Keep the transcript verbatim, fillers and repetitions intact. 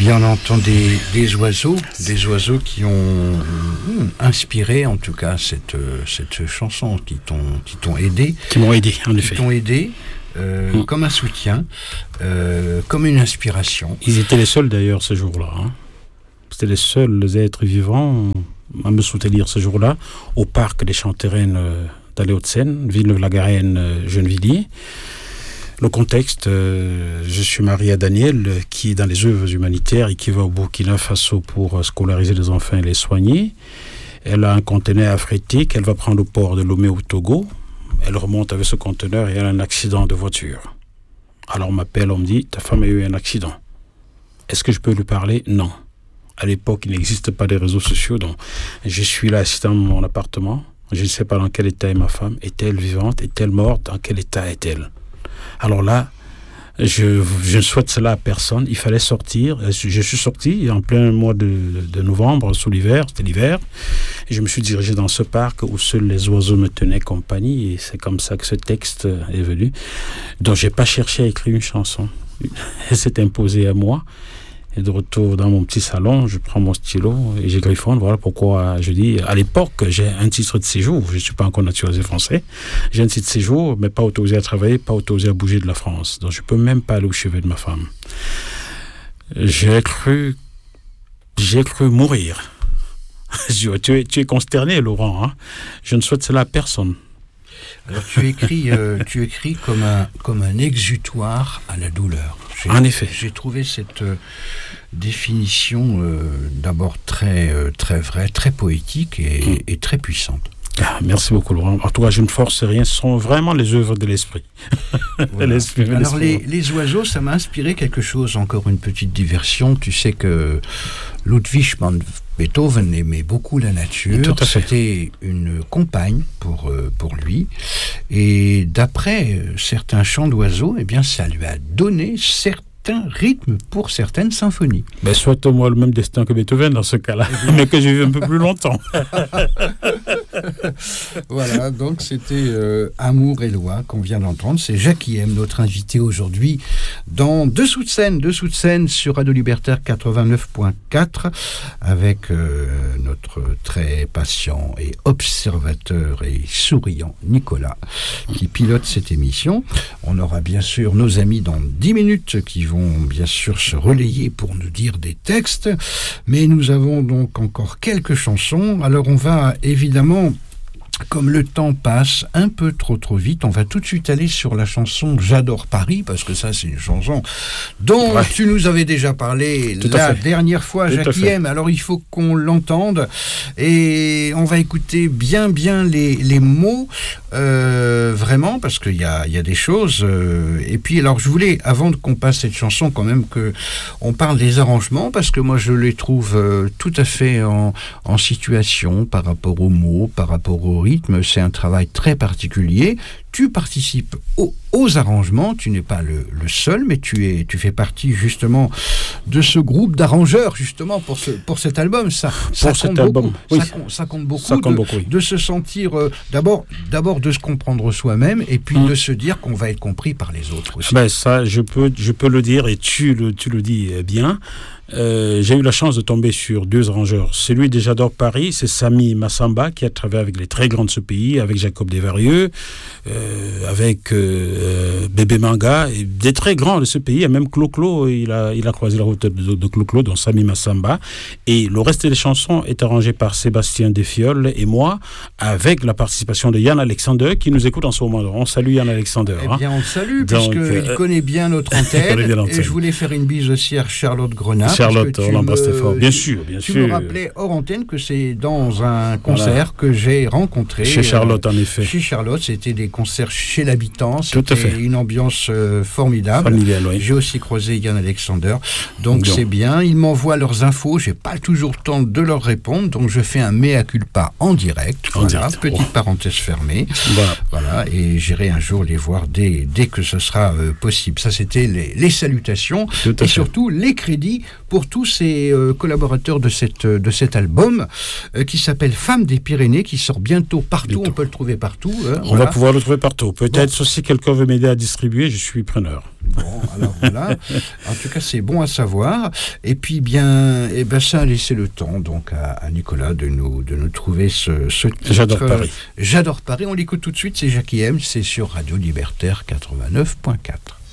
bien, on entend des, des oiseaux, des oiseaux qui ont hum, inspiré, en tout cas, cette, cette chanson, qui t'ont, qui t'ont aidé. Qui m'ont aidé, en qui effet. Qui t'ont aidé, euh, mmh. comme un soutien, euh, comme une inspiration. Ils étaient les seuls, d'ailleurs, ce jour-là. Hein. C'était les seuls êtres vivants à me soutenir ce jour-là, au parc des Chantérennes dans les Hauts-de-Seine, Villeneuve-la-Garenne, Gennevilliers. Le contexte, euh, je suis marié à Daniel, qui est dans les œuvres humanitaires et qui va au Burkina Faso pour scolariser les enfants et les soigner. Elle a un conteneur à affréter qu'elle va prendre au port de Lomé au Togo. Elle remonte avec ce conteneur et elle a un accident de voiture. Alors on m'appelle, on me dit, ta femme a eu un accident. Est-ce que je peux lui parler? Non. À l'époque, il n'existe pas de réseaux sociaux, donc je suis là assis dans mon appartement. Je ne sais pas dans quel état est ma femme. Est-elle vivante? Est-elle morte? Dans quel état est-elle? Alors là, je, je ne souhaite cela à personne. Il fallait sortir. Je suis sorti en plein mois de, de novembre, sous l'hiver, c'était l'hiver. Et je me suis dirigé dans ce parc où seuls les oiseaux me tenaient compagnie. Et c'est comme ça que ce texte est venu. Donc je n'ai pas cherché à écrire une chanson. Elle s'est imposée à moi. Et de retour dans mon petit salon, je prends mon stylo et j'ai griffonne. Voilà pourquoi je dis, à l'époque, j'ai un titre de séjour. Je ne suis pas encore naturalisé français. J'ai un titre de séjour, mais pas autorisé à travailler, pas autorisé à bouger de la France. Donc je ne peux même pas aller au chevet de ma femme. J'ai cru, j'ai cru mourir. tu, es, tu es consterné, Laurent. Hein? Je ne souhaite cela à personne. Alors tu écris, euh, tu écris comme un, comme un exutoire à la douleur. J'ai, en effet. J'ai trouvé cette euh, définition euh, d'abord très, euh, très vraie, très poétique et, mmh. et très puissante. Ah, merci beaucoup, Laurent. En tout cas, je ne force rien. Ce sont vraiment les œuvres de l'esprit. Voilà. l'esprit Alors, l'esprit. Les, les oiseaux, ça m'a inspiré quelque chose. Encore une petite diversion. Tu sais que Ludwig van Beethoven aimait beaucoup la nature. Tout à fait. C'était une compagne pour, euh, pour lui. Et d'après euh, certains chants d'oiseaux, eh bien, ça lui a donné certains rythme pour certaines symphonies. Ben, souhaite-moi le même destin que Beethoven dans ce cas-là, eh mais que j'ai vu un peu plus longtemps. Voilà, donc c'était euh, Amour et Loi qu'on vient d'entendre. C'est Jackie M, notre invité aujourd'hui dans Dessous de scène, Dessous de scène sur Radio Libertaire quatre-vingt-neuf point quatre avec euh, notre très patient et observateur et souriant Nicolas qui pilote cette émission. On aura bien sûr nos amis dans dix minutes qui vont bien sûr se relayer pour nous dire des textes, mais nous avons donc encore quelques chansons. Alors on va évidemment, comme le temps passe un peu trop trop vite, on va tout de suite aller sur la chanson J'adore Paris, parce que ça c'est une chanson dont ouais. tu nous avais déjà parlé tout la dernière fois, Jackie M. Alors il faut qu'on l'entende et on va écouter bien bien les, les mots euh, vraiment, parce qu'il y a, y a des choses euh, et puis alors je voulais, avant qu'on passe cette chanson, quand même que on parle des arrangements, parce que moi je les trouve euh, tout à fait en, en situation par rapport aux mots, par rapport au rythme. C'est un travail très particulier. Tu participes au, aux arrangements, tu n'es pas le, le seul, mais tu, es, tu fais partie justement de ce groupe d'arrangeurs justement pour, ce, pour cet album. Ça, ça, pour compte, cet beaucoup, album. Oui. ça, ça compte beaucoup, ça compte de, beaucoup oui. de se sentir, euh, d'abord, d'abord de se comprendre soi-même et puis mmh. de se dire qu'on va être compris par les autres aussi. Ben ça, je peux, je peux le dire et tu le, tu le dis bien. Euh, j'ai eu la chance de tomber sur deux arrangeurs. Celui de J'adore Paris, c'est Sami Massamba qui a travaillé avec les très grands de ce pays, avec Jacob Desvarieux, euh, avec euh, Bébé Manga, et des très grands de ce pays, et même Clo-Clo, il a, il a croisé la route de, de Clo-Clo, dont Sami Massamba. Et le reste des chansons est arrangé par Sébastien Desfioles et moi, avec la participation de Yann Alexander, qui nous écoute en ce moment. On salue Yann Alexander. Eh bien, hein. on le salue, puisqu'il euh, connaît bien notre antenne. bien et je voulais faire une bise aussi à Charlotte Grenat. Charlotte, on l'embrasse très fort. Bien sûr, bien tu sûr. Tu me rappelais hors antenne que c'est dans un concert voilà. que j'ai rencontré. Chez Charlotte, euh, en effet. Chez Charlotte, c'était des concerts chez l'habitant. C'était Tout à fait. Une ambiance euh, formidable. Familiale, oui. J'ai aussi croisé Yann Alexander. Donc bien. C'est bien. Ils m'envoient leurs infos. Je n'ai pas toujours le temps de leur répondre. Donc je fais un mea culpa en direct. En voilà. direct. Petite oh. parenthèse fermée. Voilà. voilà. Et j'irai un jour les voir dès, dès que ce sera euh, possible. Ça, c'était les, les salutations. Tout à et fait. surtout les crédits pour tous ces euh, collaborateurs de, cette, de cet album euh, qui s'appelle Femmes des Pyrénées, qui sort bientôt partout. Bientôt. On peut le trouver partout. Hein, on voilà. va pouvoir le trouver partout. Peut-être bon. aussi quelqu'un veut m'aider à distribuer, je suis preneur. Bon, alors voilà. En tout cas, c'est bon à savoir. Et puis, bien, eh ben, ça a laissé le temps donc à, à Nicolas de nous, de nous trouver ce, ce titre. J'adore Paris. J'adore Paris. On l'écoute tout de suite. C'est Jackie M. C'est sur Radio Libertaire quatre-vingt-neuf point quatre.